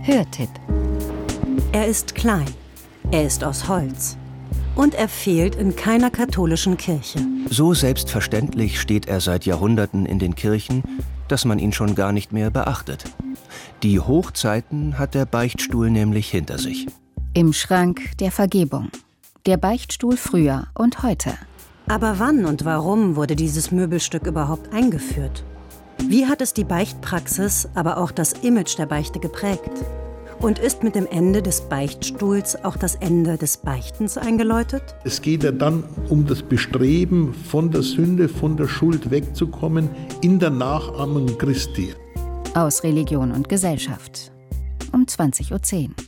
Hörtipp. Er ist klein, er ist aus Holz und er fehlt in keiner katholischen Kirche. So selbstverständlich steht er seit Jahrhunderten in den Kirchen, dass man ihn schon gar nicht mehr beachtet. Die Hochzeiten hat der Beichtstuhl nämlich hinter sich. Im Schrank der Vergebung. Der Beichtstuhl früher und heute. Aber wann und warum wurde dieses Möbelstück überhaupt eingeführt? Wie hat es die Beichtpraxis, aber auch das Image der Beichte geprägt? Und ist mit dem Ende des Beichtstuhls auch das Ende des Beichtens eingeläutet? Es geht ja dann um das Bestreben, von der Sünde, von der Schuld wegzukommen, in der Nachahmung Christi. Aus Religion und Gesellschaft. Um 20:10 Uhr.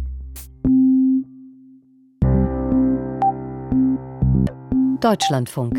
Deutschlandfunk.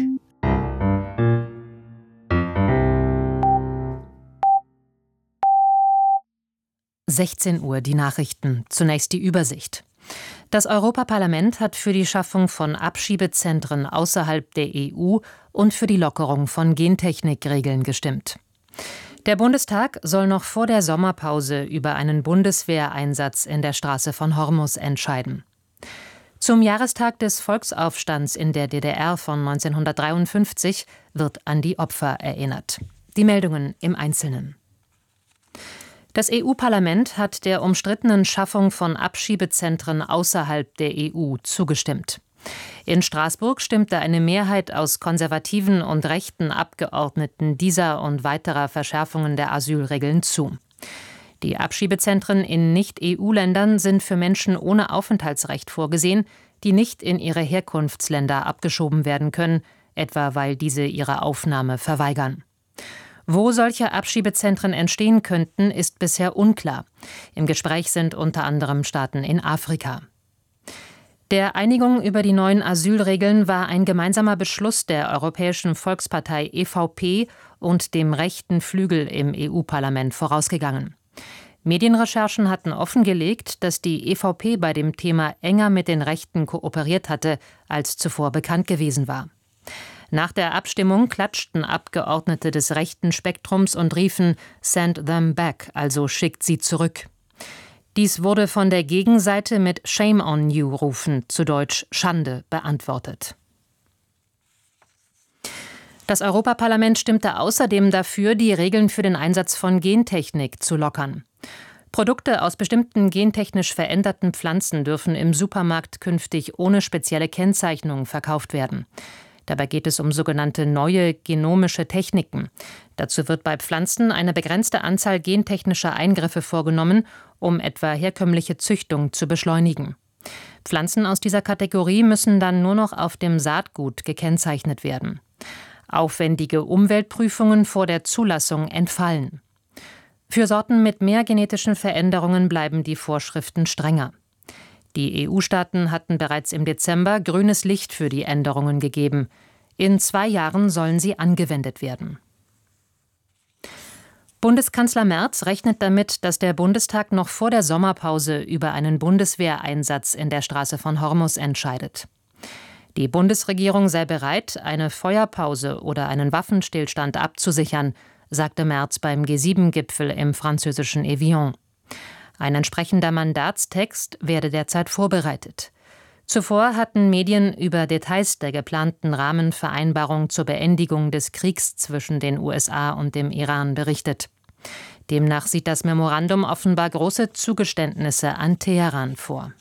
Uhr die Nachrichten. Zunächst die Übersicht. Das Europaparlament hat für die Schaffung von Abschiebezentren außerhalb der EU und für die Lockerung von Gentechnikregeln gestimmt. Der Bundestag soll noch vor der Sommerpause über einen Bundeswehreinsatz in der Straße von Hormus entscheiden. Zum Jahrestag des Volksaufstands in der DDR von 1953 wird an die Opfer erinnert. Die Meldungen im Einzelnen. Das EU-Parlament hat der umstrittenen Schaffung von Abschiebezentren außerhalb der EU zugestimmt. In Straßburg stimmte eine Mehrheit aus konservativen und rechten Abgeordneten dieser und weiterer Verschärfungen der Asylregeln zu. Die Abschiebezentren in Nicht-EU-Ländern sind für Menschen ohne Aufenthaltsrecht vorgesehen, die nicht in ihre Herkunftsländer abgeschoben werden können, etwa weil diese ihre Aufnahme verweigern. Wo solche Abschiebezentren entstehen könnten, ist bisher unklar. Im Gespräch sind unter anderem Staaten in Afrika. Der Einigung über die neuen Asylregeln war ein gemeinsamer Beschluss der Europäischen Volkspartei EVP und dem rechten Flügel im EU-Parlament vorausgegangen. Medienrecherchen hatten offengelegt, dass die EVP bei dem Thema enger mit den Rechten kooperiert hatte, als zuvor bekannt gewesen war. Nach der Abstimmung klatschten Abgeordnete des rechten Spektrums und riefen "Send them back", also schickt sie zurück. Dies wurde von der Gegenseite mit "Shame on you"-Rufen, zu Deutsch Schande, beantwortet. Das Europaparlament stimmte außerdem dafür, die Regeln für den Einsatz von Gentechnik zu lockern. Produkte aus bestimmten gentechnisch veränderten Pflanzen dürfen im Supermarkt künftig ohne spezielle Kennzeichnung verkauft werden. Dabei geht es um sogenannte neue genomische Techniken. Dazu wird bei Pflanzen eine begrenzte Anzahl gentechnischer Eingriffe vorgenommen, um etwa herkömmliche Züchtung zu beschleunigen. Pflanzen aus dieser Kategorie müssen dann nur noch auf dem Saatgut gekennzeichnet werden. Aufwendige Umweltprüfungen vor der Zulassung entfallen. Für Sorten mit mehr genetischen Veränderungen bleiben die Vorschriften strenger. Die EU-Staaten hatten bereits im Dezember grünes Licht für die Änderungen gegeben. In 2 Jahren sollen sie angewendet werden. Bundeskanzler Merz rechnet damit, dass der Bundestag noch vor der Sommerpause über einen Bundeswehreinsatz in der Straße von Hormus entscheidet. Die Bundesregierung sei bereit, eine Feuerpause oder einen Waffenstillstand abzusichern, sagte Merz beim G7-Gipfel im französischen Evian. Ein entsprechender Mandatstext werde derzeit vorbereitet. Zuvor hatten Medien über Details der geplanten Rahmenvereinbarung zur Beendigung des Kriegs zwischen den USA und dem Iran berichtet. Demnach sieht das Memorandum offenbar große Zugeständnisse an Teheran vor.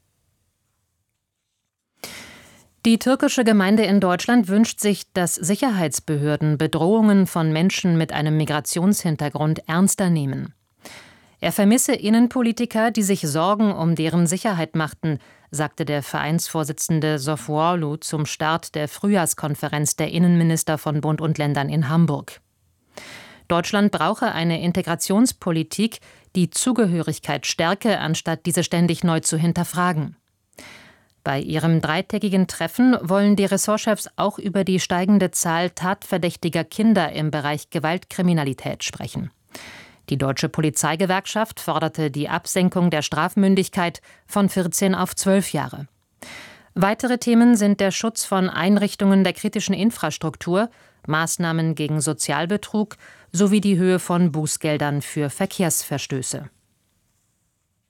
Die türkische Gemeinde in Deutschland wünscht sich, dass Sicherheitsbehörden Bedrohungen von Menschen mit einem Migrationshintergrund ernster nehmen. Er vermisse Innenpolitiker, die sich Sorgen um deren Sicherheit machten, sagte der Vereinsvorsitzende Sofuoglu zum Start der Frühjahrskonferenz der Innenminister von Bund und Ländern in Hamburg. Deutschland brauche eine Integrationspolitik, die Zugehörigkeit stärke, anstatt diese ständig neu zu hinterfragen. Bei ihrem 3-tägigen Treffen wollen die Ressortchefs auch über die steigende Zahl tatverdächtiger Kinder im Bereich Gewaltkriminalität sprechen. Die Deutsche Polizeigewerkschaft forderte die Absenkung der Strafmündigkeit von 14 auf 12 Jahre. Weitere Themen sind der Schutz von Einrichtungen der kritischen Infrastruktur, Maßnahmen gegen Sozialbetrug sowie die Höhe von Bußgeldern für Verkehrsverstöße.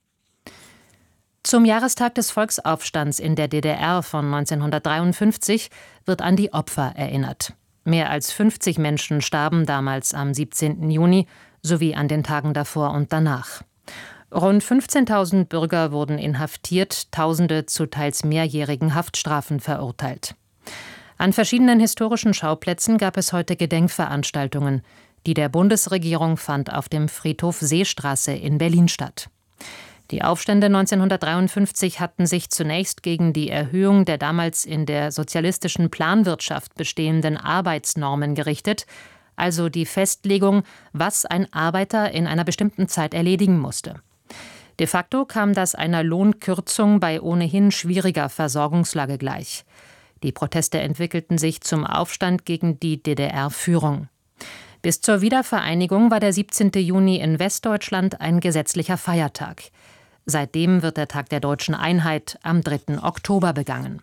Zum Jahrestag des Volksaufstands in der DDR von 1953 wird an die Opfer erinnert. Mehr als 50 Menschen starben damals am 17. Juni sowie an den Tagen davor und danach. Rund 15.000 Bürger wurden inhaftiert, Tausende zu teils mehrjährigen Haftstrafen verurteilt. An verschiedenen historischen Schauplätzen gab es heute Gedenkveranstaltungen. Die der Bundesregierung fand auf dem Friedhof Seestraße in Berlin statt. Die Aufstände 1953 hatten sich zunächst gegen die Erhöhung der damals in der sozialistischen Planwirtschaft bestehenden Arbeitsnormen gerichtet, also die Festlegung, was ein Arbeiter in einer bestimmten Zeit erledigen musste. De facto kam das einer Lohnkürzung bei ohnehin schwieriger Versorgungslage gleich. Die Proteste entwickelten sich zum Aufstand gegen die DDR-Führung. Bis zur Wiedervereinigung war der 17. Juni in Westdeutschland ein gesetzlicher Feiertag. Seitdem wird der Tag der deutschen Einheit am 3. Oktober begangen.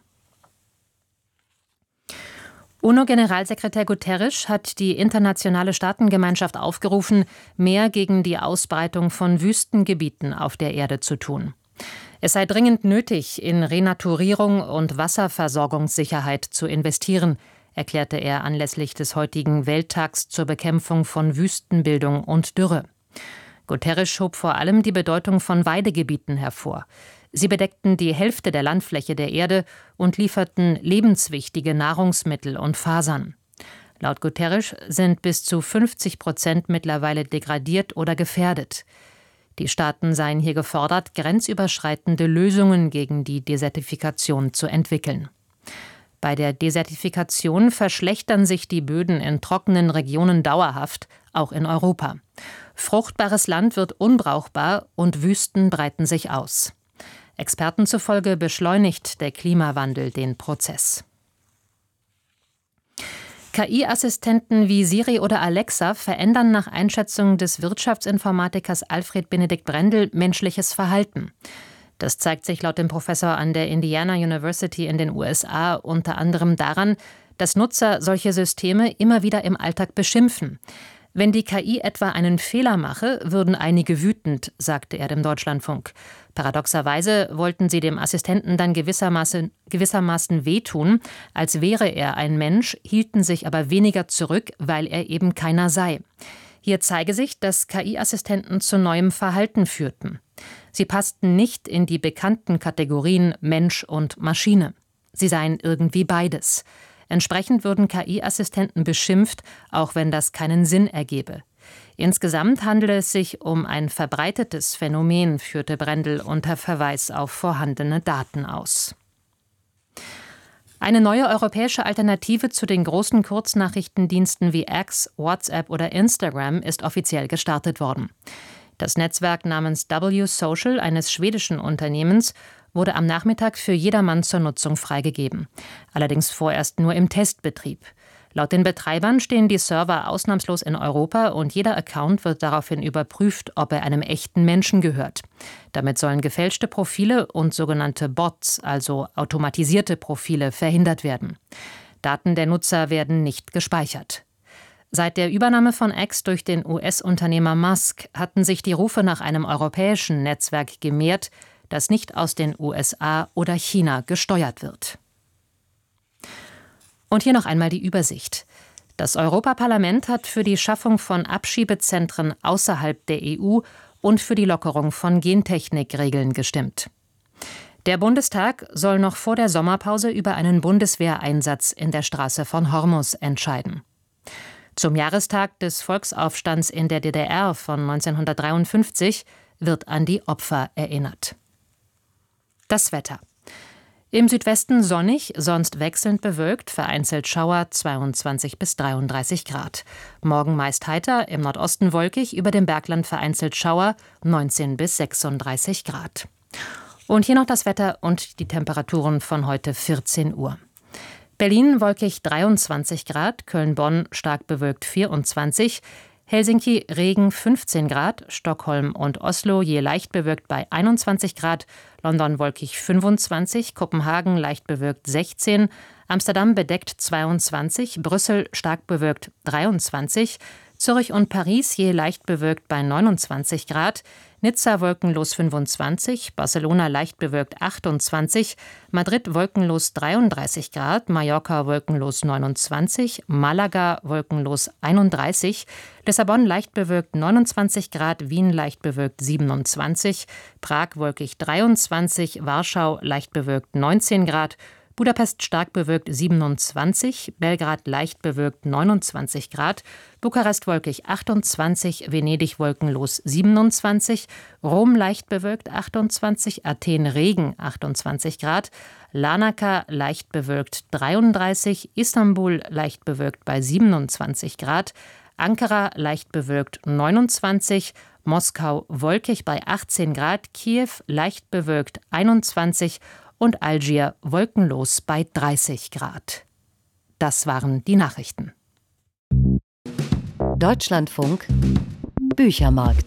UNO-Generalsekretär Guterres hat die internationale Staatengemeinschaft aufgerufen, mehr gegen die Ausbreitung von Wüstengebieten auf der Erde zu tun. Es sei dringend nötig, in Renaturierung und Wasserversorgungssicherheit zu investieren, erklärte er anlässlich des heutigen Welttags zur Bekämpfung von Wüstenbildung und Dürre. Guterres schob vor allem die Bedeutung von Weidegebieten hervor. Sie bedeckten die Hälfte der Landfläche der Erde und lieferten lebenswichtige Nahrungsmittel und Fasern. Laut Guterres sind bis zu 50% mittlerweile degradiert oder gefährdet. Die Staaten seien hier gefordert, grenzüberschreitende Lösungen gegen die Desertifikation zu entwickeln. Bei der Desertifikation verschlechtern sich die Böden in trockenen Regionen dauerhaft, auch in Europa. Fruchtbares Land wird unbrauchbar und Wüsten breiten sich aus. Experten zufolge beschleunigt der Klimawandel den Prozess. KI-Assistenten wie Siri oder Alexa verändern nach Einschätzung des Wirtschaftsinformatikers Alfred Benedikt Brendel menschliches Verhalten. Das zeigt sich laut dem Professor an der Indiana University in den USA unter anderem daran, dass Nutzer solche Systeme immer wieder im Alltag beschimpfen. Wenn die KI etwa einen Fehler mache, würden einige wütend, sagte er dem Deutschlandfunk. Paradoxerweise wollten sie dem Assistenten dann gewissermaßen wehtun, als wäre er ein Mensch, hielten sich aber weniger zurück, weil er eben keiner sei. Hier zeige sich, dass KI-Assistenten zu neuem Verhalten führten. Sie passten nicht in die bekannten Kategorien Mensch und Maschine. Sie seien irgendwie beides. Entsprechend würden KI-Assistenten beschimpft, auch wenn das keinen Sinn ergebe. Insgesamt handele es sich um ein verbreitetes Phänomen, führte Brendel unter Verweis auf vorhandene Daten aus. Eine neue europäische Alternative zu den großen Kurznachrichtendiensten wie X, WhatsApp oder Instagram ist offiziell gestartet worden. Das Netzwerk namens W-Social eines schwedischen Unternehmens wurde am Nachmittag für jedermann zur Nutzung freigegeben. Allerdings vorerst nur im Testbetrieb. Laut den Betreibern stehen die Server ausnahmslos in Europa und jeder Account wird daraufhin überprüft, ob er einem echten Menschen gehört. Damit sollen gefälschte Profile und sogenannte Bots, also automatisierte Profile, verhindert werden. Daten der Nutzer werden nicht gespeichert. Seit der Übernahme von X durch den US-Unternehmer Musk hatten sich die Rufe nach einem europäischen Netzwerk gemehrt, das nicht aus den USA oder China gesteuert wird. Und hier noch einmal die Übersicht. Das Europaparlament hat für die Schaffung von Abschiebezentren außerhalb der EU und für die Lockerung von Gentechnikregeln gestimmt. Der Bundestag soll noch vor der Sommerpause über einen Bundeswehreinsatz in der Straße von Hormus entscheiden. Zum Jahrestag des Volksaufstands in der DDR von 1953 wird an die Opfer erinnert. Das Wetter. Im Südwesten sonnig, sonst wechselnd bewölkt, vereinzelt Schauer 22 bis 33 Grad. Morgen meist heiter, im Nordosten wolkig, über dem Bergland vereinzelt Schauer 19 bis 36 Grad. Und hier noch das Wetter und die Temperaturen von heute 14 Uhr. Berlin wolkig 23 Grad, Köln-Bonn stark bewölkt 24, Helsinki Regen 15 Grad, Stockholm und Oslo je leicht bewölkt bei 21 Grad, London wolkig 25, Kopenhagen leicht bewölkt 16, Amsterdam bedeckt 22, Brüssel stark bewölkt 23, Zürich und Paris je leicht bewölkt bei 29 Grad, Nizza wolkenlos 25, Barcelona leicht bewölkt 28, Madrid wolkenlos 33 Grad, Mallorca wolkenlos 29, Malaga wolkenlos 31, Lissabon leicht bewölkt 29 Grad, Wien leicht bewölkt 27, Prag wolkig 23, Warschau leicht bewölkt 19 Grad, Budapest stark bewölkt 27, Belgrad leicht bewölkt 29 Grad, Bukarest wolkig 28, Venedig wolkenlos 27, Rom leicht bewölkt 28, Athen Regen 28 Grad, Larnaca leicht bewölkt 33, Istanbul leicht bewölkt bei 27 Grad, Ankara leicht bewölkt 29, Moskau wolkig bei 18 Grad, Kiew leicht bewölkt 21 und Algier wolkenlos bei 30 Grad. Das waren die Nachrichten. Deutschlandfunk Büchermarkt.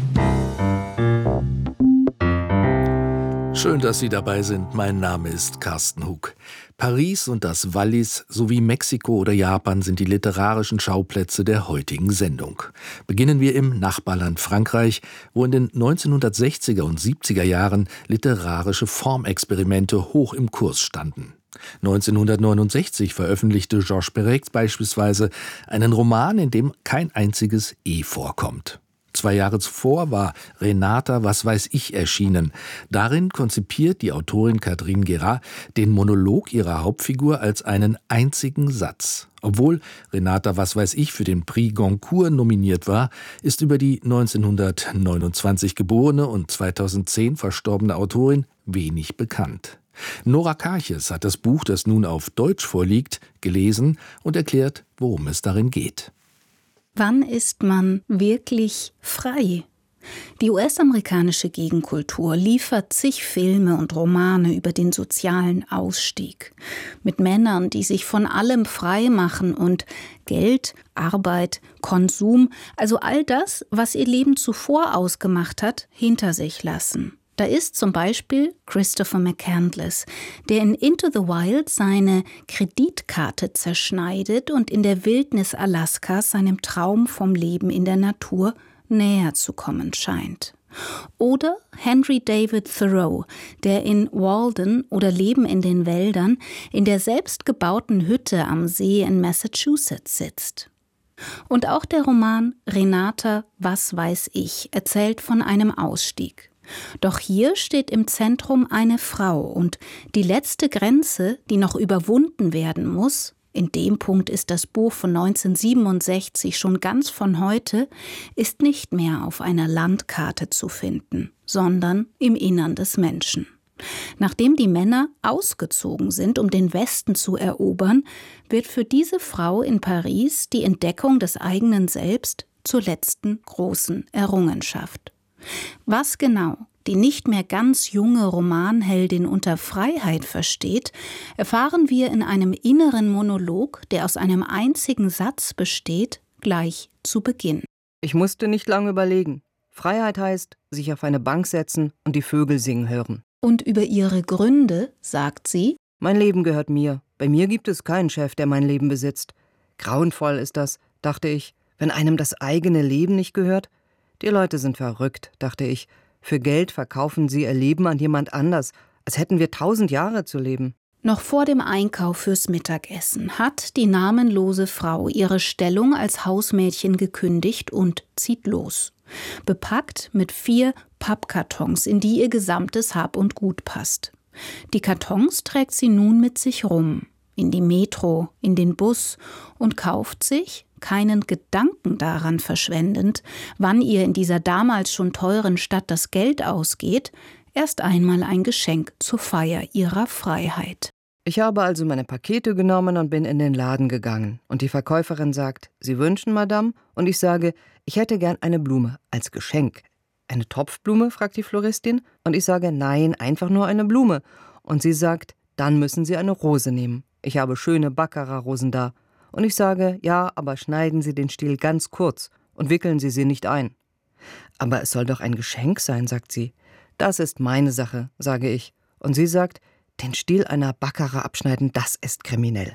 Schön, dass Sie dabei sind. Mein Name ist Carsten Hug. Paris und das Wallis sowie Mexiko oder Japan sind die literarischen Schauplätze der heutigen Sendung. Beginnen wir im Nachbarland Frankreich, wo in den 1960er und 70er Jahren literarische Formexperimente hoch im Kurs standen. 1969 veröffentlichte Georges Perec beispielsweise einen Roman, in dem kein einziges E vorkommt. 2 Jahre zuvor war Renata, was weiß ich, erschienen. Darin konzipiert die Autorin Catherine Guérat den Monolog ihrer Hauptfigur als einen einzigen Satz. Obwohl Renata, was weiß ich, für den Prix Goncourt nominiert war, ist über die 1929 geborene und 2010 verstorbene Autorin wenig bekannt. Nora Karches hat das Buch, das nun auf Deutsch vorliegt, gelesen und erklärt, worum es darin geht. Wann ist man wirklich frei? Die US-amerikanische Gegenkultur liefert zig Filme und Romane über den sozialen Ausstieg. Mit Männern, die sich von allem frei machen und Geld, Arbeit, Konsum, also all das, was ihr Leben zuvor ausgemacht hat, hinter sich lassen. Da ist zum Beispiel Christopher McCandless, der in Into the Wild seine Kreditkarte zerschneidet und in der Wildnis Alaskas seinem Traum vom Leben in der Natur näher zu kommen scheint. Oder Henry David Thoreau, der in Walden oder Leben in den Wäldern in der selbstgebauten Hütte am See in Massachusetts sitzt. Und auch der Roman Renata, was weiß ich, erzählt von einem Ausstieg. Doch hier steht im Zentrum eine Frau und die letzte Grenze, die noch überwunden werden muss, in dem Punkt ist das Buch von 1967 schon ganz von heute, ist nicht mehr auf einer Landkarte zu finden, sondern im Innern des Menschen. Nachdem die Männer ausgezogen sind, um den Westen zu erobern, wird für diese Frau in Paris die Entdeckung des eigenen Selbst zur letzten großen Errungenschaft. Was genau die nicht mehr ganz junge Romanheldin unter Freiheit versteht, erfahren wir in einem inneren Monolog, der aus einem einzigen Satz besteht, gleich zu Beginn. Ich musste nicht lange überlegen. Freiheit heißt, sich auf eine Bank setzen und die Vögel singen hören. Und über ihre Gründe sagt sie: Mein Leben gehört mir. Bei mir gibt es keinen Chef, der mein Leben besitzt. Grauenvoll ist das, dachte ich, wenn einem das eigene Leben nicht gehört. Die Leute sind verrückt, dachte ich. Für Geld verkaufen sie ihr Leben an jemand anders, als hätten wir 1000 Jahre zu leben. Noch vor dem Einkauf fürs Mittagessen hat die namenlose Frau ihre Stellung als Hausmädchen gekündigt und zieht los. Bepackt mit 4 Pappkartons, in die ihr gesamtes Hab und Gut passt. Die Kartons trägt sie nun mit sich rum, in die Metro, in den Bus und kauft sich, keinen Gedanken daran verschwendend, wann ihr in dieser damals schon teuren Stadt das Geld ausgeht, erst einmal ein Geschenk zur Feier ihrer Freiheit. Ich habe also meine Pakete genommen und bin in den Laden gegangen. Und die Verkäuferin sagt, Sie wünschen, Madame? Und ich sage, ich hätte gern eine Blume als Geschenk. Eine Topfblume, fragt die Floristin. Und ich sage, nein, einfach nur eine Blume. Und sie sagt, dann müssen Sie eine Rose nehmen. Ich habe schöne Baccarat-Rosen da. Und ich sage, ja, aber schneiden Sie den Stiel ganz kurz und wickeln Sie sie nicht ein. Aber es soll doch ein Geschenk sein, sagt sie. Das ist meine Sache, sage ich. Und sie sagt, den Stiel einer Baccarat abschneiden, das ist kriminell.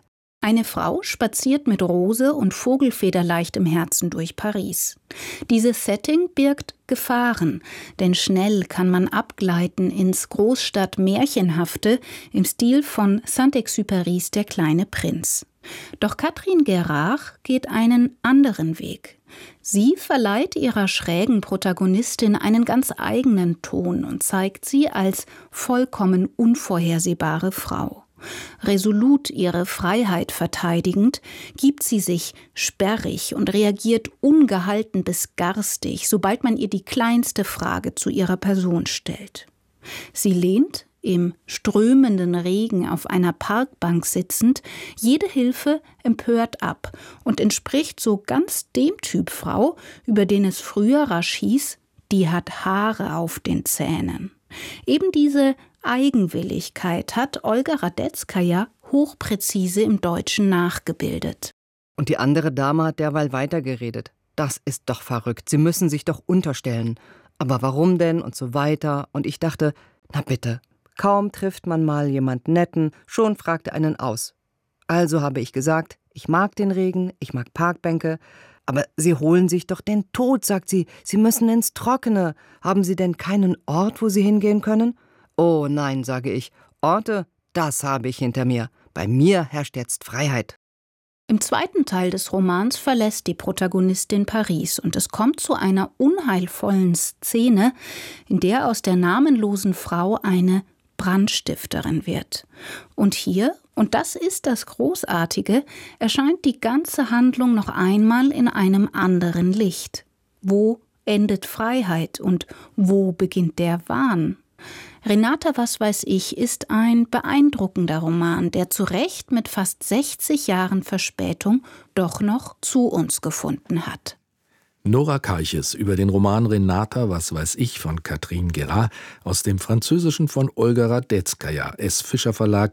Eine Frau spaziert mit Rose und Vogelfederleicht im Herzen durch Paris. Dieses Setting birgt Gefahren, denn schnell kann man abgleiten ins Großstadt-Märchenhafte im Stil von Saint-Exupérys Der kleine Prinz. Doch Catherine Guérard geht einen anderen Weg. Sie verleiht ihrer schrägen Protagonistin einen ganz eigenen Ton und zeigt sie als vollkommen unvorhersehbare Frau. Resolut ihre Freiheit verteidigend, gibt sie sich sperrig und reagiert ungehalten bis garstig, sobald man ihr die kleinste Frage zu ihrer Person stellt. Sie lehnt, im strömenden Regen auf einer Parkbank sitzend, jede Hilfe empört ab und entspricht so ganz dem Typ Frau, über den es früher rasch hieß, die hat Haare auf den Zähnen. Eben diese Eigenwilligkeit hat Olga Radetzkaja hochpräzise im Deutschen nachgebildet. Und die andere Dame hat derweil weitergeredet. Das ist doch verrückt, Sie müssen sich doch unterstellen. Aber warum denn und so weiter? Und ich dachte, na bitte, kaum trifft man mal jemand Netten, schon fragt er einen aus. Also habe ich gesagt, ich mag den Regen, ich mag Parkbänke, aber Sie holen sich doch den Tod, sagt sie. Sie müssen ins Trockene. Haben Sie denn keinen Ort, wo Sie hingehen können? Oh nein, sage ich. Orte, das habe ich hinter mir. Bei mir herrscht jetzt Freiheit. Im zweiten Teil des Romans verlässt die Protagonistin Paris und es kommt zu einer unheilvollen Szene, in der aus der namenlosen Frau eine Brandstifterin wird. Und hier, und das ist das Großartige, erscheint die ganze Handlung noch einmal in einem anderen Licht. Wo endet Freiheit und wo beginnt der Wahn? Renata, was weiß ich, ist ein beeindruckender Roman, der zu Recht mit fast 60 Jahren Verspätung doch noch zu uns gefunden hat. Nora Keiches über den Roman Renata, was weiß ich von Catherine Guérard aus dem Französischen von Olga Radetzkaja, S. Fischer Verlag,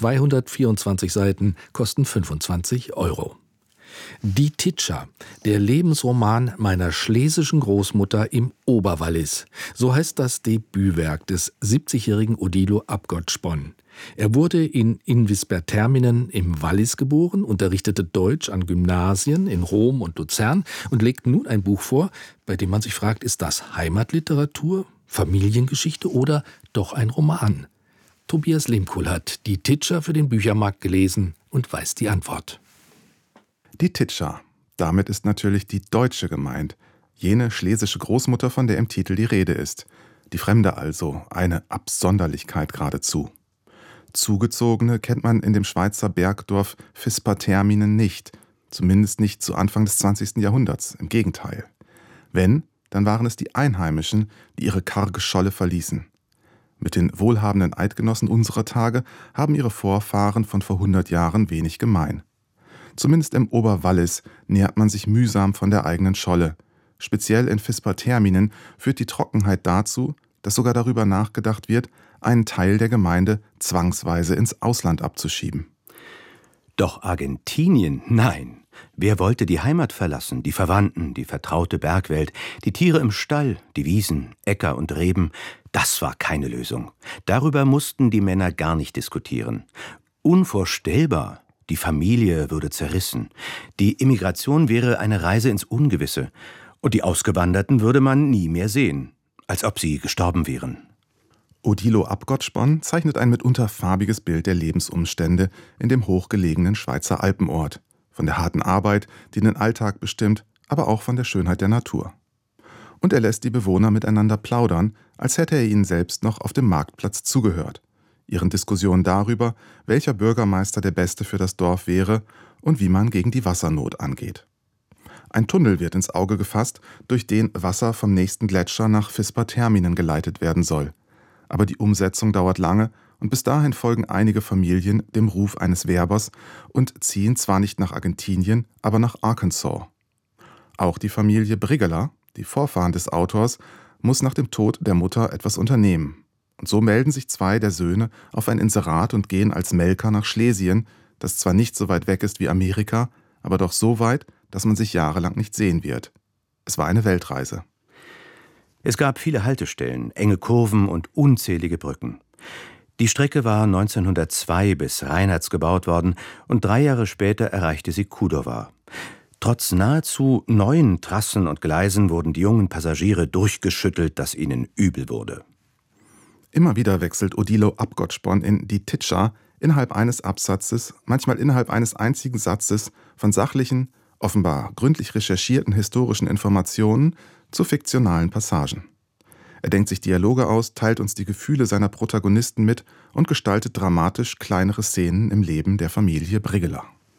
224 Seiten, kosten 25 €. Die Titscher, der Lebensroman meiner schlesischen Großmutter im Oberwallis. So heißt das Debütwerk des 70-jährigen Odilo Abgotspon. Er wurde in Invisperterminen im Wallis geboren, unterrichtete Deutsch an Gymnasien in Rom und Luzern und legt nun ein Buch vor, bei dem man sich fragt, ist das Heimatliteratur, Familiengeschichte oder doch ein Roman? Tobias Lehmkuhl hat die Titscher für den Büchermarkt gelesen und weiß die Antwort. Die Titscher. Damit ist natürlich die Deutsche gemeint. Jene schlesische Großmutter, von der im Titel die Rede ist. Die Fremde also, eine Absonderlichkeit geradezu. Zugezogene kennt man in dem Schweizer Bergdorf Vispaterminen nicht. Zumindest nicht zu Anfang des 20. Jahrhunderts. Im Gegenteil. Wenn, dann waren es die Einheimischen, die ihre karge Scholle verließen. Mit den wohlhabenden Eidgenossen unserer Tage haben ihre Vorfahren von vor 100 Jahren wenig gemein. Zumindest im Oberwallis nähert man sich mühsam von der eigenen Scholle. Speziell in Vispaterminen führt die Trockenheit dazu, dass sogar darüber nachgedacht wird, einen Teil der Gemeinde zwangsweise ins Ausland abzuschieben. Doch Argentinien, nein. Wer wollte die Heimat verlassen, die Verwandten, die vertraute Bergwelt, die Tiere im Stall, die Wiesen, Äcker und Reben? Das war keine Lösung. Darüber mussten die Männer gar nicht diskutieren. Unvorstellbar. Die Familie würde zerrissen. Die Immigration wäre eine Reise ins Ungewisse. Und die Ausgewanderten würde man nie mehr sehen. Als ob sie gestorben wären. Odilo Abgotspon zeichnet ein mitunter farbiges Bild der Lebensumstände in dem hochgelegenen Schweizer Alpenort. Von der harten Arbeit, die den Alltag bestimmt, aber auch von der Schönheit der Natur. Und er lässt die Bewohner miteinander plaudern, als hätte er ihnen selbst noch auf dem Marktplatz zugehört. Ihren Diskussionen darüber, welcher Bürgermeister der Beste für das Dorf wäre und wie man gegen die Wassernot angeht. Ein Tunnel wird ins Auge gefasst, durch den Wasser vom nächsten Gletscher nach Vispaterminen geleitet werden soll. Aber die Umsetzung dauert lange und bis dahin folgen einige Familien dem Ruf eines Werbers und ziehen zwar nicht nach Argentinien, aber nach Arkansas. Auch die Familie Brigeler, die Vorfahren des Autors, muss nach dem Tod der Mutter etwas unternehmen. Und so melden sich zwei der Söhne auf ein Inserat und gehen als Melker nach Schlesien, das zwar nicht so weit weg ist wie Amerika, aber doch so weit, dass man sich jahrelang nicht sehen wird. Es war eine Weltreise. Es gab viele Haltestellen, enge Kurven und unzählige Brücken. Die Strecke war 1902 bis Reinharz gebaut worden und 3 Jahre später erreichte sie Kudowa. Trotz nahezu neuen Trassen und Gleisen wurden die jungen Passagiere durchgeschüttelt, dass ihnen übel wurde. Immer wieder wechselt Odilo Abgotsponn in Die Titscha innerhalb eines Absatzes, manchmal innerhalb eines einzigen Satzes, von sachlichen, offenbar gründlich recherchierten historischen Informationen zu fiktionalen Passagen. Er denkt sich Dialoge aus, teilt uns die Gefühle seiner Protagonisten mit und gestaltet dramatisch kleinere Szenen im Leben der Familie Brigeler.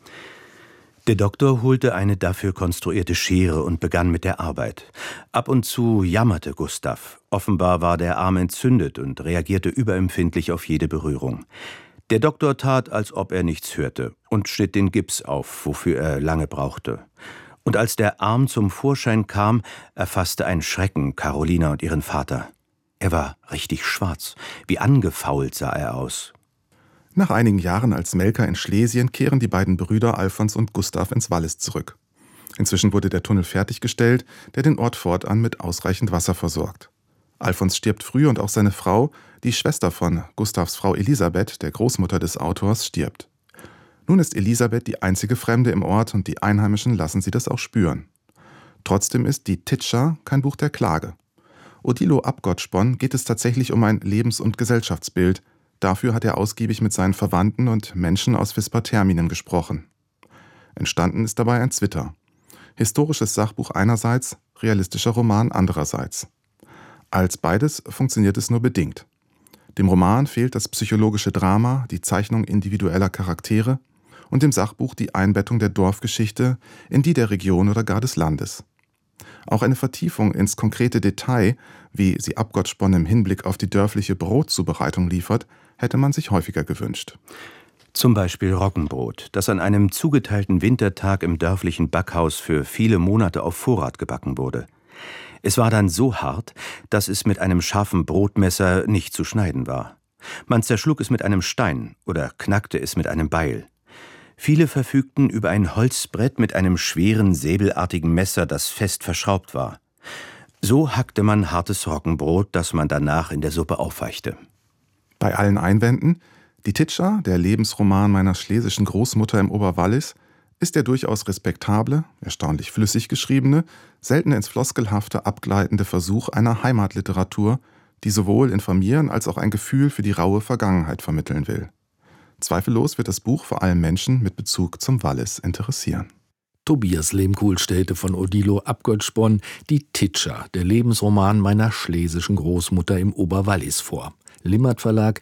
Der Doktor holte eine dafür konstruierte Schere und begann mit der Arbeit. Ab und zu jammerte Gustav. Offenbar war der Arm entzündet und reagierte überempfindlich auf jede Berührung. Der Doktor tat, als ob er nichts hörte und schnitt den Gips auf, wofür er lange brauchte. Und als der Arm zum Vorschein kam, erfasste ein Schrecken Carolina und ihren Vater. Er war richtig schwarz. Wie angefault sah er aus. Nach einigen Jahren als Melker in Schlesien kehren die beiden Brüder Alfons und Gustav ins Wallis zurück. Inzwischen wurde der Tunnel fertiggestellt, der den Ort fortan mit ausreichend Wasser versorgt. Alfons stirbt früh und auch seine Frau, die Schwester von Gustavs Frau Elisabeth, der Großmutter des Autors, stirbt. Nun ist Elisabeth die einzige Fremde im Ort und die Einheimischen lassen sie das auch spüren. Trotzdem ist Die Titscha kein Buch der Klage. Odilo Abgotsponn geht es tatsächlich um ein Lebens- und Gesellschaftsbild. Dafür hat er ausgiebig mit seinen Verwandten und Menschen aus Vispa-Terminen gesprochen. Entstanden ist dabei ein Zwitter. Historisches Sachbuch einerseits, realistischer Roman andererseits. Als beides funktioniert es nur bedingt. Dem Roman fehlt das psychologische Drama, die Zeichnung individueller Charaktere und dem Sachbuch die Einbettung der Dorfgeschichte in die der Region oder gar des Landes. Auch eine Vertiefung ins konkrete Detail, wie sie Abgotsponn im Hinblick auf die dörfliche Brotzubereitung liefert, hätte man sich häufiger gewünscht. Zum Beispiel Roggenbrot, das an einem zugeteilten Wintertag im dörflichen Backhaus für viele Monate auf Vorrat gebacken wurde. Es war dann so hart, dass es mit einem scharfen Brotmesser nicht zu schneiden war. Man zerschlug es mit einem Stein oder knackte es mit einem Beil. Viele verfügten über ein Holzbrett mit einem schweren, säbelartigen Messer, das fest verschraubt war. So hackte man hartes Roggenbrot, das man danach in der Suppe aufweichte. Bei allen Einwänden, Die Titscha, der Lebensroman meiner schlesischen Großmutter im Oberwallis, ist der durchaus respektable, erstaunlich flüssig geschriebene, selten ins Floskelhafte abgleitende Versuch einer Heimatliteratur, die sowohl informieren als auch ein Gefühl für die raue Vergangenheit vermitteln will. Zweifellos wird das Buch vor allem Menschen mit Bezug zum Wallis interessieren. Tobias Lehmkuhl stellte von Odilo Abgotsponn Die Titscha, der Lebensroman meiner schlesischen Großmutter im Oberwallis vor. Limmert Verlag,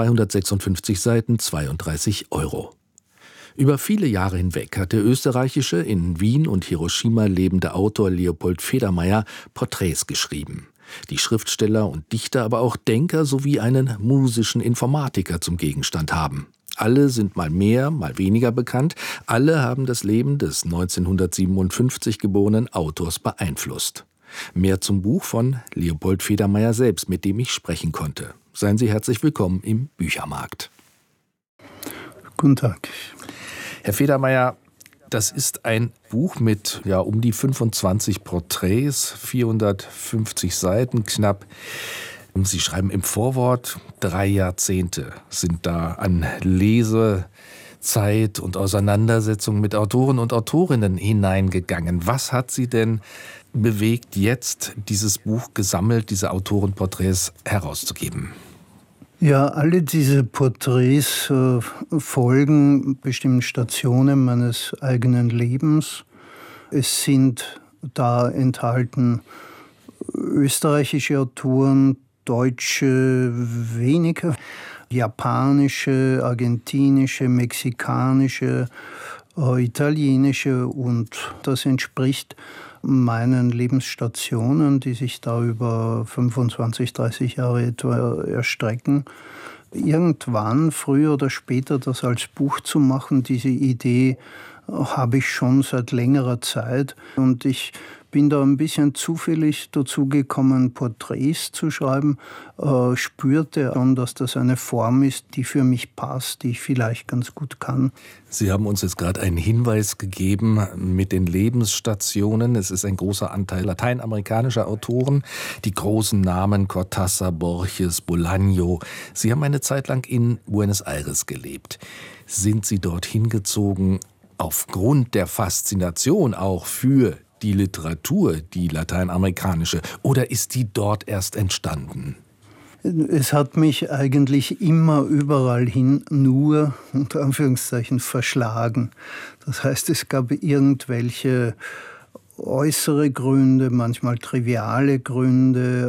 256 Seiten, 32 €. Über viele Jahre hinweg hat der österreichische, in Wien und Hiroshima lebende Autor Leopold Federmeier Porträts geschrieben. Die Schriftsteller und Dichter, aber auch Denker sowie einen musischen Informatiker zum Gegenstand haben. Alle sind mal mehr, mal weniger bekannt. Alle haben das Leben des 1957 geborenen Autors beeinflusst. Mehr zum Buch von Leopold Federmeier selbst, mit dem ich sprechen konnte. Seien Sie herzlich willkommen im Büchermarkt. Guten Tag. Herr Federmeier, das ist ein Buch mit um die 25 Porträts, 450 Seiten knapp. Sie schreiben im Vorwort, 3 Jahrzehnte sind da an Lesezeit und Auseinandersetzung mit Autoren und Autorinnen hineingegangen. Was hat Sie denn bewegt, jetzt dieses Buch gesammelt, diese Autorenporträts herauszugeben? Ja, alle diese Porträts folgen bestimmten Stationen meines eigenen Lebens. Es sind da enthalten österreichische Autoren, deutsche weniger, japanische, argentinische, mexikanische, italienische, und das entspricht meinen Lebensstationen, die sich da über 25, 30 Jahre etwa erstrecken. Irgendwann, früher oder später, das als Buch zu machen, diese Idee habe ich schon seit längerer Zeit. Und ich bin da ein bisschen zufällig dazu gekommen, Porträts zu schreiben, spürte schon, dass das eine Form ist, die für mich passt, die ich vielleicht ganz gut kann. Sie haben uns jetzt gerade einen Hinweis gegeben mit den Lebensstationen. Es ist ein großer Anteil lateinamerikanischer Autoren, die großen Namen Cortázar, Borges, Bolaño. Sie haben eine Zeit lang in Buenos Aires gelebt. Sind Sie dorthin gezogen aufgrund der Faszination auch für die Literatur, die lateinamerikanische, oder ist die dort erst entstanden? Es hat mich eigentlich immer überall hin nur, unter Anführungszeichen, verschlagen. Das heißt, es gab irgendwelche äußere Gründe, manchmal triviale Gründe.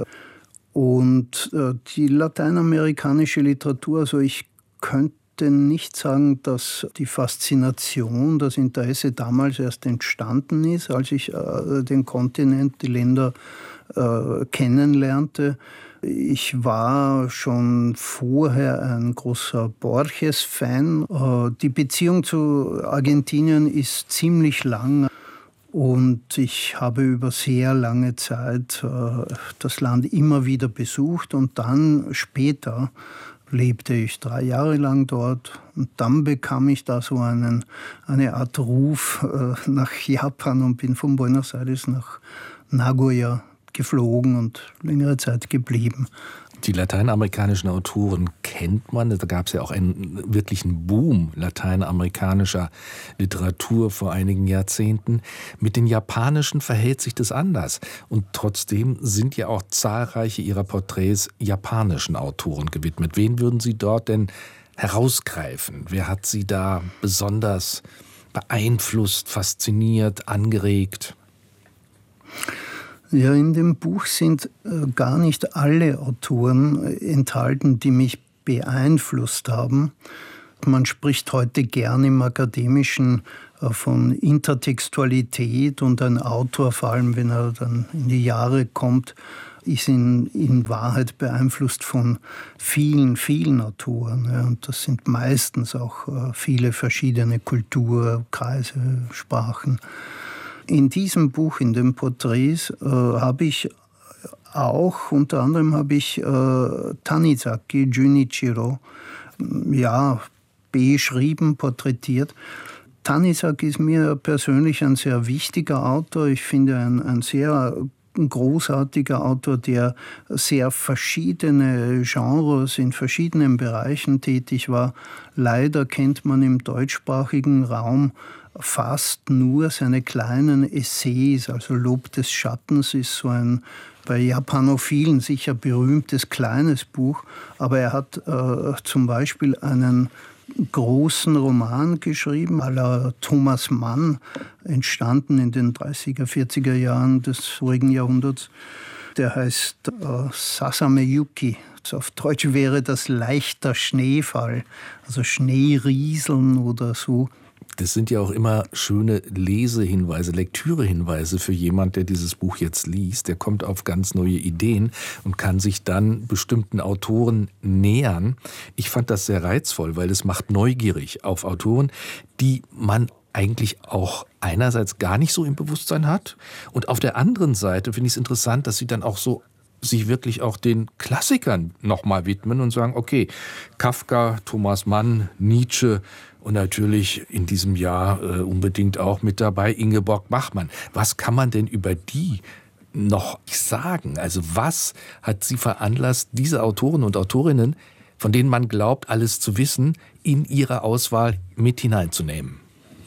Und die lateinamerikanische Literatur, also ich könnte nicht sagen, dass die Faszination, das Interesse damals erst entstanden ist, als ich den Kontinent, die Länder kennenlernte. Ich war schon vorher ein großer Borges-Fan. Die Beziehung zu Argentinien ist ziemlich lang und ich habe über sehr lange Zeit das Land immer wieder besucht und dann später lebte ich 3 Jahre lang dort und dann bekam ich da so eine Art Ruf nach Japan und bin von Buenos Aires nach Nagoya geflogen und längere Zeit geblieben. Die lateinamerikanischen Autoren kennt man. Da gab es ja auch einen wirklichen Boom lateinamerikanischer Literatur vor einigen Jahrzehnten. Mit den japanischen verhält sich das anders. Und trotzdem sind ja auch zahlreiche ihrer Porträts japanischen Autoren gewidmet. Wen würden Sie dort denn herausgreifen? Wer hat Sie da besonders beeinflusst, fasziniert, angeregt? Ja, in dem Buch sind gar nicht alle Autoren enthalten, die mich beeinflusst haben. Man spricht heute gern im Akademischen von Intertextualität und ein Autor, vor allem wenn er dann in die Jahre kommt, ist in Wahrheit beeinflusst von vielen, vielen Autoren. Ja, und das sind meistens auch viele verschiedene Kulturkreise, Sprachen. In diesem Buch, in den Porträts, habe ich auch, unter anderem habe ich Tanizaki Junichiro, beschrieben, porträtiert. Tanizaki ist mir persönlich ein sehr wichtiger Autor. Ich finde ein sehr großartiger Autor, der sehr verschiedene Genres in verschiedenen Bereichen tätig war. Leider kennt man im deutschsprachigen Raum fast nur seine kleinen Essays, also Lob des Schattens ist so ein bei Japanophilen sicher berühmtes kleines Buch, aber er hat zum Beispiel einen großen Roman geschrieben, à la Thomas Mann, entstanden in den 30er, 40er Jahren des vorigen Jahrhunderts. Der heißt Sasame Yuki. Auf Deutsch wäre das leichter Schneefall, also Schneerieseln oder so. Das sind ja auch immer schöne Lesehinweise, Lektürehinweise für jemand, der dieses Buch jetzt liest. Der kommt auf ganz neue Ideen und kann sich dann bestimmten Autoren nähern. Ich fand das sehr reizvoll, weil es macht neugierig auf Autoren, die man eigentlich auch einerseits gar nicht so im Bewusstsein hat. Und auf der anderen Seite finde ich es interessant, dass sie dann auch so sich wirklich auch den Klassikern nochmal widmen und sagen, okay, Kafka, Thomas Mann, Nietzsche und natürlich in diesem Jahr unbedingt auch mit dabei Ingeborg Bachmann. Was kann man denn über die noch sagen? Also was hat sie veranlasst, diese Autoren und Autorinnen, von denen man glaubt, alles zu wissen, in ihre Auswahl mit hineinzunehmen?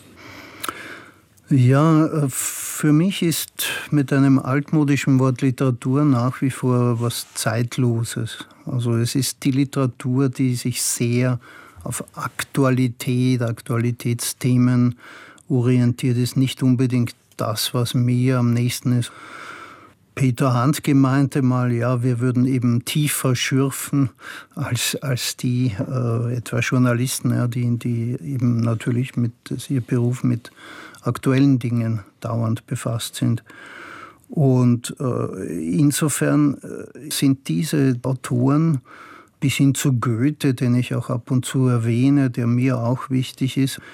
Ja, für mich ist mit einem altmodischen Wort Literatur nach wie vor was Zeitloses. Also es ist die Literatur, die sich sehr auf Aktualität, Aktualitätsthemen orientiert ist. Nicht unbedingt das, was mir am nächsten ist. Peter Handke meinte mal, ja, wir würden eben tiefer schürfen als die etwa Journalisten, ja, die eben natürlich ihr Beruf mit aktuellen Dingen dauernd befasst sind. Und insofern sind diese Autoren bis hin zu Goethe, den ich auch ab und zu erwähne, der mir auch wichtig ist,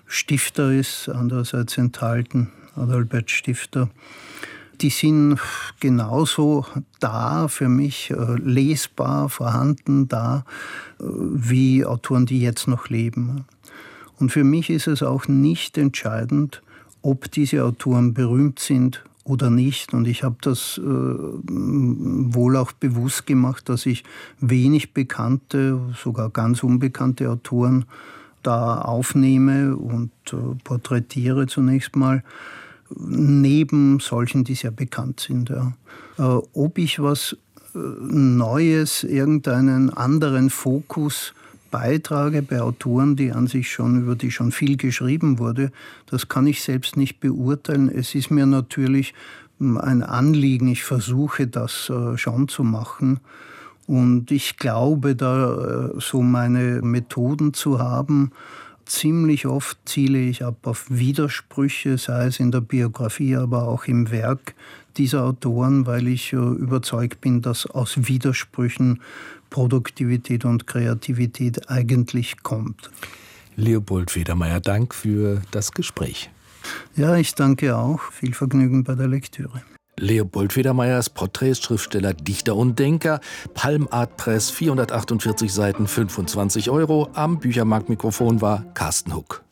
Stifter ist, andererseits enthalten, Adalbert Stifter. Die sind genauso da für mich, lesbar, vorhanden da, wie Autoren, die jetzt noch leben. Und für mich ist es auch nicht entscheidend, ob diese Autoren berühmt sind oder nicht. Und ich habe das wohl auch bewusst gemacht, dass ich wenig bekannte, sogar ganz unbekannte Autoren da aufnehme und porträtiere zunächst mal, neben solchen, die sehr bekannt sind. Ja. Ob ich was Neues, irgendeinen anderen Fokus beitrage bei Autoren, über die schon viel geschrieben wurde, das kann ich selbst nicht beurteilen. Es ist mir natürlich ein Anliegen, ich versuche das schon zu machen. Und ich glaube, da so meine Methoden zu haben. Ziemlich oft ziele ich ab auf Widersprüche, sei es in der Biografie, aber auch im Werk dieser Autoren, weil ich überzeugt bin, dass aus Widersprüchen Produktivität und Kreativität eigentlich kommt. Leopold Federmeier, Dank für das Gespräch. Ja, ich danke auch. Viel Vergnügen bei der Lektüre. Leopold Federmeier ist Porträts, Schriftsteller, Dichter und Denker. Palm Art Press, 448 Seiten, 25 €. Am Büchermarktmikrofon war Carsten Huck.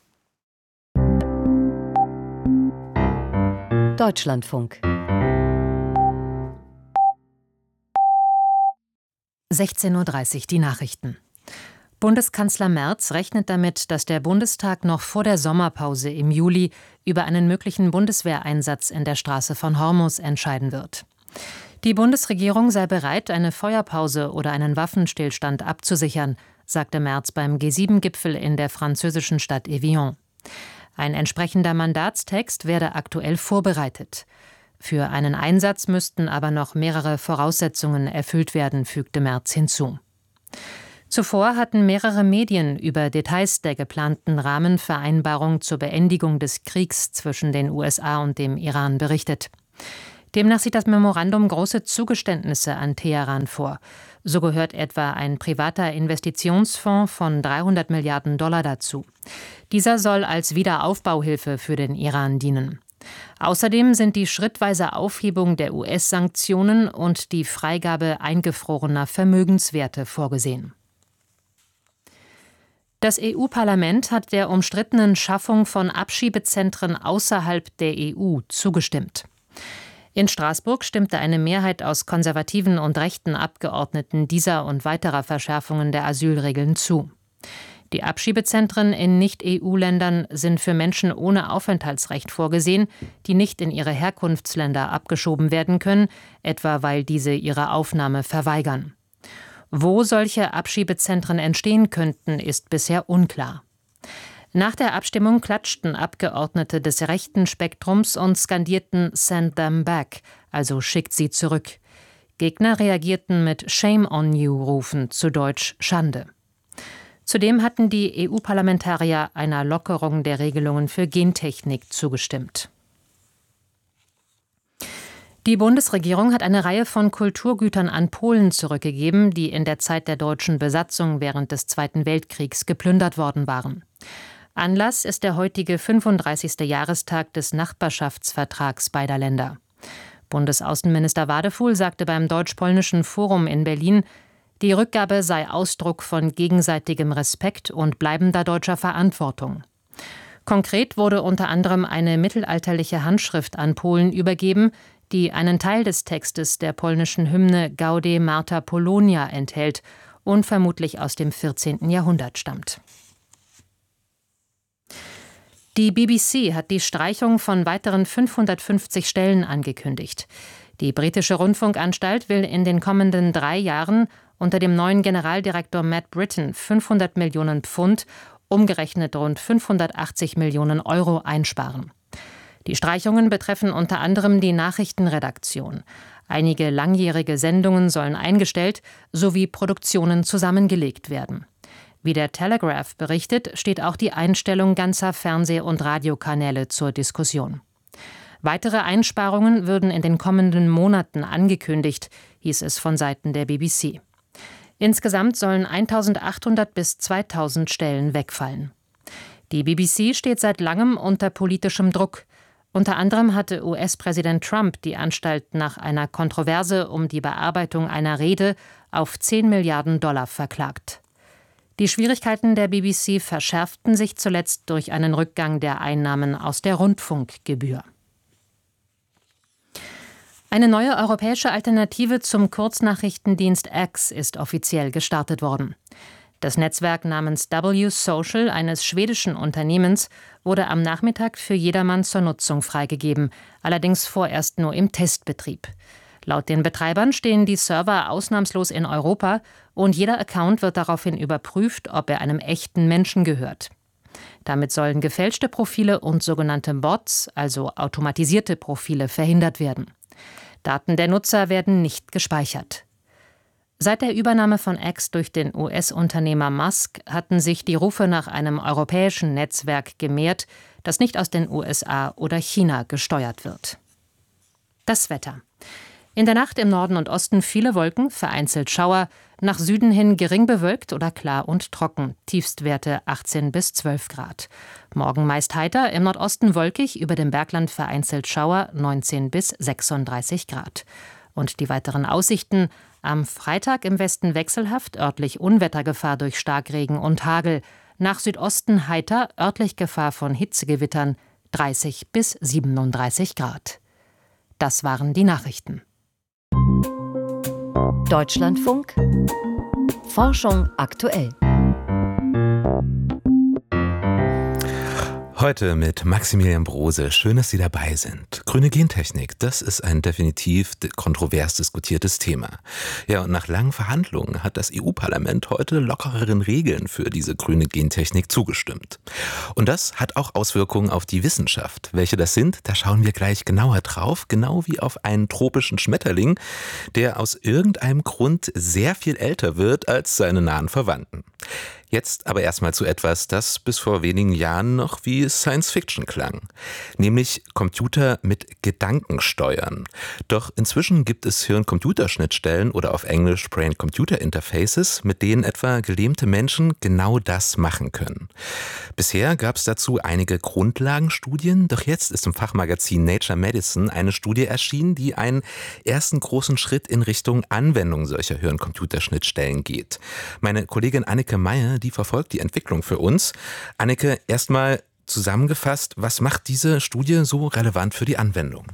Deutschlandfunk. 16:30 Uhr, die Nachrichten. Bundeskanzler Merz rechnet damit, dass der Bundestag noch vor der Sommerpause im Juli über einen möglichen Bundeswehreinsatz in der Straße von Hormuz entscheiden wird. Die Bundesregierung sei bereit, eine Feuerpause oder einen Waffenstillstand abzusichern, sagte Merz beim G7-Gipfel in der französischen Stadt Evian. Ein entsprechender Mandatstext werde aktuell vorbereitet. Für einen Einsatz müssten aber noch mehrere Voraussetzungen erfüllt werden, fügte Merz hinzu. Zuvor hatten mehrere Medien über Details der geplanten Rahmenvereinbarung zur Beendigung des Kriegs zwischen den USA und dem Iran berichtet. Demnach sieht das Memorandum große Zugeständnisse an Teheran vor. So gehört etwa ein privater Investitionsfonds von $300 Milliarden dazu. Dieser soll als Wiederaufbauhilfe für den Iran dienen. Außerdem sind die schrittweise Aufhebung der US-Sanktionen und die Freigabe eingefrorener Vermögenswerte vorgesehen. Das EU-Parlament hat der umstrittenen Schaffung von Abschiebezentren außerhalb der EU zugestimmt. In Straßburg stimmte eine Mehrheit aus konservativen und rechten Abgeordneten dieser und weiterer Verschärfungen der Asylregeln zu. Die Abschiebezentren in Nicht-EU-Ländern sind für Menschen ohne Aufenthaltsrecht vorgesehen, die nicht in ihre Herkunftsländer abgeschoben werden können, etwa weil diese ihre Aufnahme verweigern. Wo solche Abschiebezentren entstehen könnten, ist bisher unklar. Nach der Abstimmung klatschten Abgeordnete des rechten Spektrums und skandierten "Send them back", also schickt sie zurück. Gegner reagierten mit "Shame on you"-Rufen, zu Deutsch Schande. Zudem hatten die EU-Parlamentarier einer Lockerung der Regelungen für Gentechnik zugestimmt. Die Bundesregierung hat eine Reihe von Kulturgütern an Polen zurückgegeben, die in der Zeit der deutschen Besatzung während des Zweiten Weltkriegs geplündert worden waren. Anlass ist der heutige 35. Jahrestag des Nachbarschaftsvertrags beider Länder. Bundesaußenminister Wadefuhl sagte beim Deutsch-Polnischen Forum in Berlin, die Rückgabe sei Ausdruck von gegenseitigem Respekt und bleibender deutscher Verantwortung. Konkret wurde unter anderem eine mittelalterliche Handschrift an Polen übergeben, die einen Teil des Textes der polnischen Hymne Gaude Marta Polonia enthält und vermutlich aus dem 14. Jahrhundert stammt. Die BBC hat die Streichung von weiteren 550 Stellen angekündigt. Die britische Rundfunkanstalt will in den kommenden 3 Jahren unter dem neuen Generaldirektor Matt Britton 500 Millionen Pfund, umgerechnet rund 580 Millionen Euro einsparen. Die Streichungen betreffen unter anderem die Nachrichtenredaktion. Einige langjährige Sendungen sollen eingestellt sowie Produktionen zusammengelegt werden. Wie der Telegraph berichtet, steht auch die Einstellung ganzer Fernseh- und Radiokanäle zur Diskussion. Weitere Einsparungen würden in den kommenden Monaten angekündigt, hieß es von Seiten der BBC. Insgesamt sollen 1.800 bis 2.000 Stellen wegfallen. Die BBC steht seit langem unter politischem Druck. Unter anderem hatte US-Präsident Trump die Anstalt nach einer Kontroverse um die Bearbeitung einer Rede auf 10 Milliarden Dollar verklagt. Die Schwierigkeiten der BBC verschärften sich zuletzt durch einen Rückgang der Einnahmen aus der Rundfunkgebühr. Eine neue europäische Alternative zum Kurznachrichtendienst X ist offiziell gestartet worden. Das Netzwerk namens W-Social eines schwedischen Unternehmens wurde am Nachmittag für jedermann zur Nutzung freigegeben, allerdings vorerst nur im Testbetrieb. Laut den Betreibern stehen die Server ausnahmslos in Europa und jeder Account wird daraufhin überprüft, ob er einem echten Menschen gehört. Damit sollen gefälschte Profile und sogenannte Bots, also automatisierte Profile, verhindert werden. Daten der Nutzer werden nicht gespeichert. Seit der Übernahme von X durch den US-Unternehmer Musk hatten sich die Rufe nach einem europäischen Netzwerk gemehrt, das nicht aus den USA oder China gesteuert wird. Das Wetter. In der Nacht im Norden und Osten viele Wolken, vereinzelt Schauer, nach Süden hin gering bewölkt oder klar und trocken, Tiefstwerte 18 bis 12 Grad. Morgen meist heiter, im Nordosten wolkig, über dem Bergland vereinzelt Schauer, 19 bis 36 Grad. Und die weiteren Aussichten: am Freitag im Westen wechselhaft, örtlich Unwettergefahr durch Starkregen und Hagel. Nach Südosten heiter, örtlich Gefahr von Hitzegewittern, 30 bis 37 Grad. Das waren die Nachrichten. Deutschlandfunk Forschung aktuell. Heute mit Maximilian Brose. Schön, dass Sie dabei sind. Grüne Gentechnik, das ist ein definitiv kontrovers diskutiertes Thema. Ja, und nach langen Verhandlungen hat das EU-Parlament heute lockereren Regeln für diese grüne Gentechnik zugestimmt. Und das hat auch Auswirkungen auf die Wissenschaft. Welche das sind, da schauen wir gleich genauer drauf, genau wie auf einen tropischen Schmetterling, der aus irgendeinem Grund sehr viel älter wird als seine nahen Verwandten. Jetzt aber erstmal zu etwas, das bis vor wenigen Jahren noch wie Science-Fiction klang, nämlich Computer mit Gedanken steuern. Doch inzwischen gibt es Hirn-Computer-Schnittstellen oder auf Englisch Brain-Computer-Interfaces, mit denen etwa gelähmte Menschen genau das machen können. Bisher gab es dazu einige Grundlagenstudien, doch jetzt ist im Fachmagazin Nature Medicine eine Studie erschienen, die einen ersten großen Schritt in Richtung Anwendung solcher Hirn-Computer-Schnittstellen geht. Meine Kollegin Anneke Meyer, die verfolgt die Entwicklung für uns. Anneke, erstmal zusammengefasst, was macht diese Studie so relevant für die Anwendung?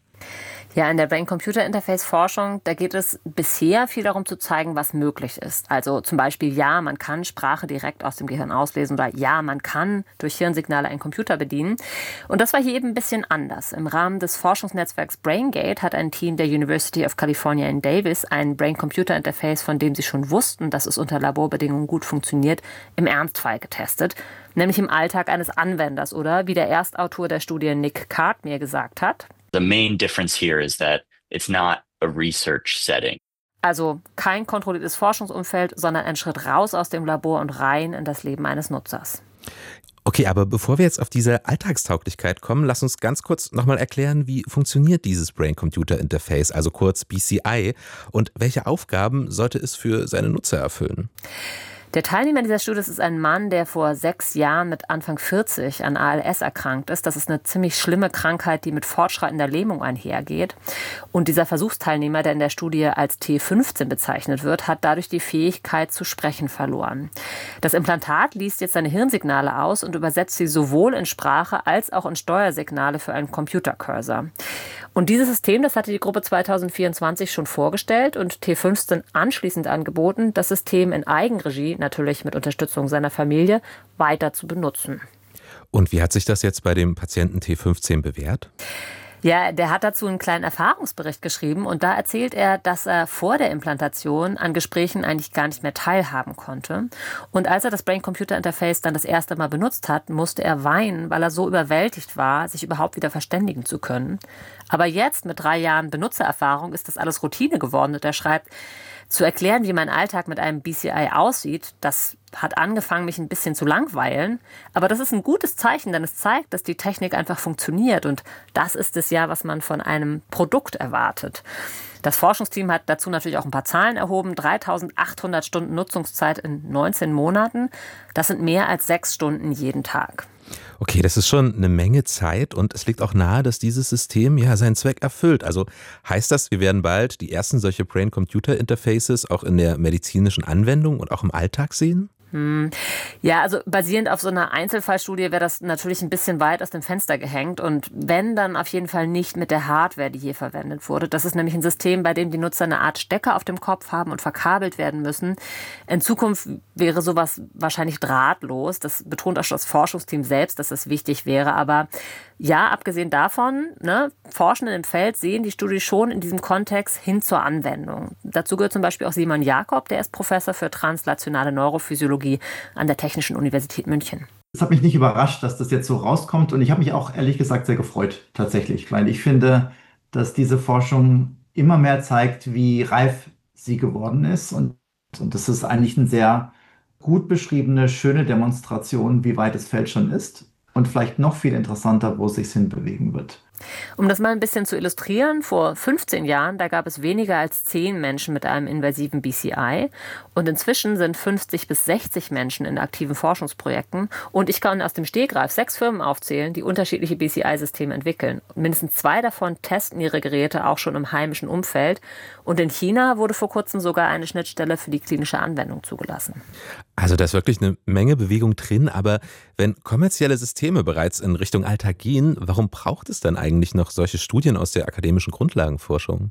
Ja, in der Brain-Computer-Interface-Forschung, da geht es bisher viel darum zu zeigen, was möglich ist. Also zum Beispiel, ja, man kann Sprache direkt aus dem Gehirn auslesen oder ja, man kann durch Hirnsignale einen Computer bedienen. Und das war hier eben ein bisschen anders. Im Rahmen des Forschungsnetzwerks BrainGate hat ein Team der University of California in Davis ein Brain-Computer-Interface, von dem sie schon wussten, dass es unter Laborbedingungen gut funktioniert, im Ernstfall getestet. Nämlich im Alltag eines Anwenders oder, wie der Erstautor der Studie Nick Card mir gesagt hat: The main difference here is that it's not a research setting. Also kein kontrolliertes Forschungsumfeld, sondern ein Schritt raus aus dem Labor und rein in das Leben eines Nutzers. Okay, aber bevor wir jetzt auf diese Alltagstauglichkeit kommen, lass uns ganz kurz nochmal erklären, wie funktioniert dieses Brain-Computer-Interface, also kurz BCI, und welche Aufgaben sollte es für seine Nutzer erfüllen? Der Teilnehmer dieser Studie ist ein Mann, der vor 6 Jahren mit Anfang 40 an ALS erkrankt ist. Das ist eine ziemlich schlimme Krankheit, die mit fortschreitender Lähmung einhergeht. Und dieser Versuchsteilnehmer, der in der Studie als T15 bezeichnet wird, hat dadurch die Fähigkeit zu sprechen verloren. Das Implantat liest jetzt seine Hirnsignale aus und übersetzt sie sowohl in Sprache als auch in Steuersignale für einen Computercursor. Und dieses System, das hatte die Gruppe 2024 schon vorgestellt und T15 anschließend angeboten, das System in Eigenregie, natürlich mit Unterstützung seiner Familie, weiter zu benutzen. Und wie hat sich das jetzt bei dem Patienten T15 bewährt? Ja, der hat dazu einen kleinen Erfahrungsbericht geschrieben und da erzählt er, dass er vor der Implantation an Gesprächen eigentlich gar nicht mehr teilhaben konnte. Und als er das Brain-Computer-Interface dann das erste Mal benutzt hat, musste er weinen, weil er so überwältigt war, sich überhaupt wieder verständigen zu können. Aber jetzt, mit 3 Jahren Benutzererfahrung, ist das alles Routine geworden und er schreibt: Zu erklären, wie mein Alltag mit einem BCI aussieht, das hat angefangen, mich ein bisschen zu langweilen. Aber das ist ein gutes Zeichen, denn es zeigt, dass die Technik einfach funktioniert. Und das ist es ja, was man von einem Produkt erwartet. Das Forschungsteam hat dazu natürlich auch ein paar Zahlen erhoben. 3.800 Stunden Nutzungszeit in 19 Monaten. Das sind mehr als 6 Stunden jeden Tag. Okay, das ist schon eine Menge Zeit und es liegt auch nahe, dass dieses System ja seinen Zweck erfüllt. Also heißt das, wir werden bald die ersten solche Brain-Computer-Interfaces auch in der medizinischen Anwendung und auch im Alltag sehen? Ja, also basierend auf so einer Einzelfallstudie wäre das natürlich ein bisschen weit aus dem Fenster gehängt und wenn, dann auf jeden Fall nicht mit der Hardware, die hier verwendet wurde. Das ist nämlich ein System, bei dem die Nutzer eine Art Stecker auf dem Kopf haben und verkabelt werden müssen. In Zukunft wäre sowas wahrscheinlich drahtlos. Das betont auch das Forschungsteam selbst, dass das wichtig wäre. Aber ja, abgesehen davon, Forschende im Feld sehen die Studie schon in diesem Kontext hin zur Anwendung. Dazu gehört zum Beispiel auch Simon Jakob, der ist Professor für translationale Neurophysiologie an der Technischen Universität München. Es hat mich nicht überrascht, dass das jetzt so rauskommt und ich habe mich auch ehrlich gesagt sehr gefreut, tatsächlich, weil ich finde, dass diese Forschung immer mehr zeigt, wie reif sie geworden ist und das ist eigentlich eine sehr gut beschriebene, schöne Demonstration, wie weit das Feld schon ist und vielleicht noch viel interessanter, wo es sich hinbewegen wird. Um das mal ein bisschen zu illustrieren, vor 15 Jahren, da gab es weniger als 10 Menschen mit einem invasiven BCI und inzwischen sind 50 bis 60 Menschen in aktiven Forschungsprojekten und ich kann aus dem Stegreif 6 Firmen aufzählen, die unterschiedliche BCI-Systeme entwickeln. Mindestens 2 davon testen ihre Geräte auch schon im heimischen Umfeld und in China wurde vor kurzem sogar eine Schnittstelle für die klinische Anwendung zugelassen. Also da ist wirklich eine Menge Bewegung drin, aber wenn kommerzielle Systeme bereits in Richtung Alltag gehen, warum braucht es dann eigentlich noch solche Studien aus der akademischen Grundlagenforschung?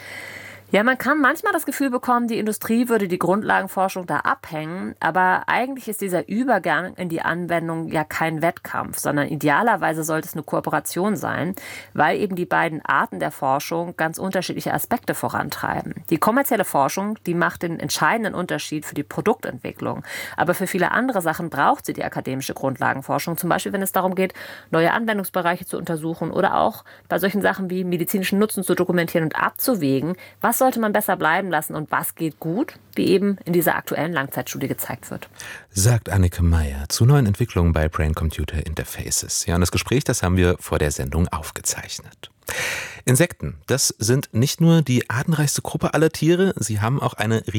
Ja, man kann manchmal das Gefühl bekommen, die Industrie würde die Grundlagenforschung da abhängen, aber eigentlich ist dieser Übergang in die Anwendung ja kein Wettkampf, sondern idealerweise sollte es eine Kooperation sein, weil eben die beiden Arten der Forschung ganz unterschiedliche Aspekte vorantreiben. Die kommerzielle Forschung, die macht den entscheidenden Unterschied für die Produktentwicklung, aber für viele andere Sachen braucht sie die akademische Grundlagenforschung, zum Beispiel wenn es darum geht, neue Anwendungsbereiche zu untersuchen oder auch bei solchen Sachen wie medizinischen Nutzen zu dokumentieren und abzuwägen, was sollte man besser bleiben lassen und was geht gut, wie eben in dieser aktuellen Langzeitstudie gezeigt wird. Sagt Anneke Meyer zu neuen Entwicklungen bei Brain-Computer-Interfaces. Ja, und das Gespräch, das haben wir vor der Sendung aufgezeichnet. Insekten, das sind nicht nur die artenreichste Gruppe aller Tiere, sie haben auch eine